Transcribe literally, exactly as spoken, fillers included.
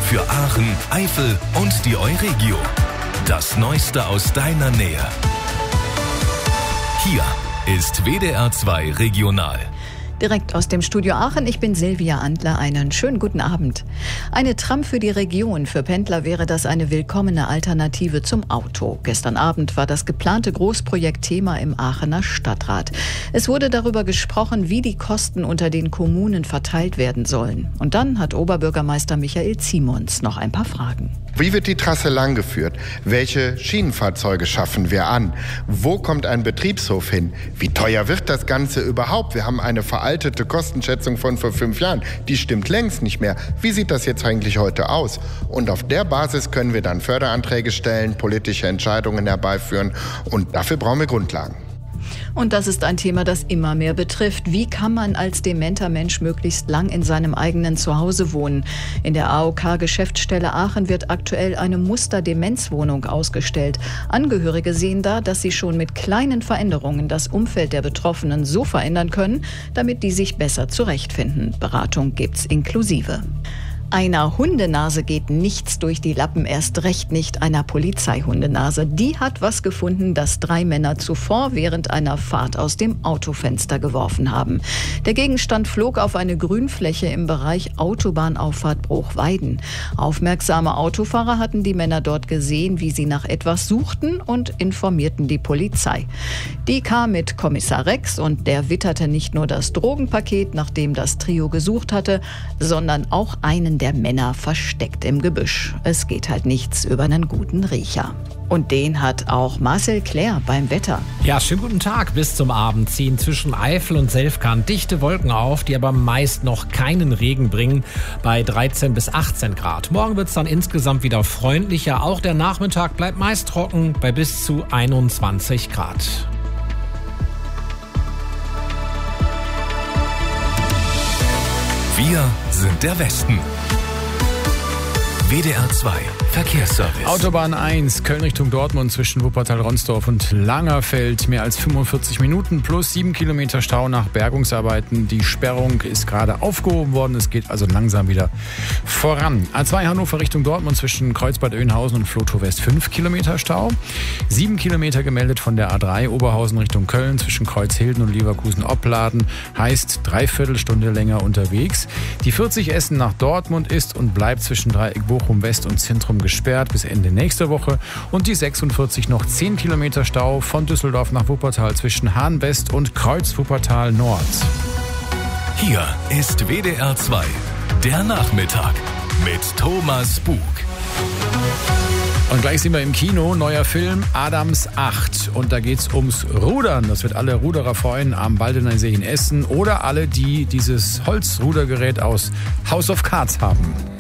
Für Aachen, Eifel und die Euregio. Das Neueste aus deiner Nähe. Hier ist W D R zwei Regional. Direkt aus dem Studio Aachen, ich bin Silvia Antler, einen schönen guten Abend. Eine Tram für die Region. Für Pendler wäre das eine willkommene Alternative zum Auto. Gestern Abend war das geplante Großprojekt Thema im Aachener Stadtrat. Es wurde darüber gesprochen, wie die Kosten unter den Kommunen verteilt werden sollen. Und dann hat Oberbürgermeister Michael Ziemons noch ein paar Fragen. Wie wird die Trasse langgeführt? Welche Schienenfahrzeuge schaffen wir an? Wo kommt ein Betriebshof hin? Wie teuer wird das Ganze überhaupt? Wir haben eine veraltete Kostenschätzung von vor fünf Jahren. Die stimmt längst nicht mehr. Wie sieht das jetzt eigentlich heute aus? Und auf der Basis können wir dann Förderanträge stellen, politische Entscheidungen herbeiführen. Und dafür brauchen wir Grundlagen. Und das ist ein Thema, das immer mehr betrifft. Wie kann man als dementer Mensch möglichst lang in seinem eigenen Zuhause wohnen? In der A O K-Geschäftsstelle Aachen wird aktuell eine Muster-Demenzwohnung ausgestellt. Angehörige sehen da, dass sie schon mit kleinen Veränderungen das Umfeld der Betroffenen so verändern können, damit die sich besser zurechtfinden. Beratung gibt's inklusive. Einer Hundenase geht nichts durch die Lappen, erst recht nicht einer Polizeihundenase. Die hat was gefunden, das drei Männer zuvor während einer Fahrt aus dem Autofenster geworfen haben. Der Gegenstand flog auf eine Grünfläche im Bereich Autobahnauffahrt Bruchweiden. Aufmerksame Autofahrer hatten die Männer dort gesehen, wie sie nach etwas suchten und informierten die Polizei. Die kam mit Kommissar Rex und der witterte nicht nur das Drogenpaket, nach dem das Trio gesucht hatte, sondern auch einen der Männer versteckt im Gebüsch. Es geht halt nichts über einen guten Riecher. Und den hat auch Marcel Claire beim Wetter. Ja, schönen guten Tag. Bis zum Abend ziehen zwischen Eifel und Selfkahn dichte Wolken auf, die aber meist noch keinen Regen bringen, bei dreizehn bis achtzehn Grad. Morgen wird es dann insgesamt wieder freundlicher. Auch der Nachmittag bleibt meist trocken bei bis zu einundzwanzig Grad. Wir sind der Westen. W D R zwei Verkehrsservice. Autobahn eins, Köln Richtung Dortmund zwischen Wuppertal-Ronsdorf und Langerfeld. Mehr als fünfundvierzig Minuten plus sieben Kilometer Stau nach Bergungsarbeiten. Die Sperrung ist gerade aufgehoben worden. Es geht also langsam wieder voran. A zwei Hannover Richtung Dortmund zwischen Kreuzbad Oeynhausen und Flotow West fünf Kilometer Stau. sieben Kilometer gemeldet von der A drei Oberhausen Richtung Köln zwischen Kreuzhilden und Leverkusen-Opladen. Heißt dreiviertel Stunde länger unterwegs. Die vierzig Essen nach Dortmund ist und bleibt zwischen Dreieck Bochum West und Zentrum gesperrt bis Ende nächster Woche. Und die sechsundvierzig noch zehn Kilometer Stau von Düsseldorf nach Wuppertal zwischen Hahn West und Kreuz Wuppertal Nord. Hier ist W D R zwei, der Nachmittag mit Thomas Bug. Und gleich sind wir im Kino, neuer Film Adams acht. Und da geht's ums Rudern. Das wird alle Ruderer freuen am Waldener See in Essen oder alle, die dieses Holzrudergerät aus House of Cards haben.